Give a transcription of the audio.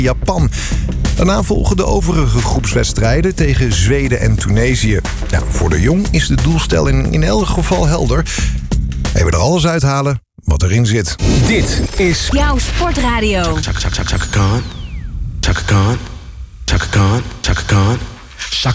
Japan. Daarna volgen de overige groepswedstrijden tegen Zweden en Tunesië. Ja, voor de Jong is de doelstelling in elk geval helder. Hij wil er alles uithalen wat erin zit. Dit is jouw sportradio. Chaka Khan. Chaka Khan. Chaka Khan. Chaka Khan.